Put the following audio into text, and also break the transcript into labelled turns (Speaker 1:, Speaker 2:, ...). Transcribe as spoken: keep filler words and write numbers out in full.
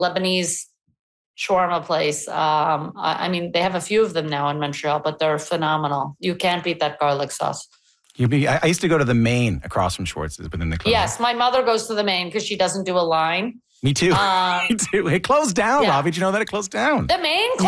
Speaker 1: Lebanese shawarma place. Um, I, I mean, they have a few of them now in Montreal, but they're phenomenal. You can't beat that garlic sauce.
Speaker 2: You be, I used to go to the Main across from Schwartz's, but then they closed.
Speaker 1: Yes, my mother goes to the Main because she doesn't do a line.
Speaker 2: Me too.
Speaker 1: Um,
Speaker 2: Me too. It closed down,
Speaker 1: yeah.
Speaker 2: Robbie. Did you know that it closed down?
Speaker 1: The Main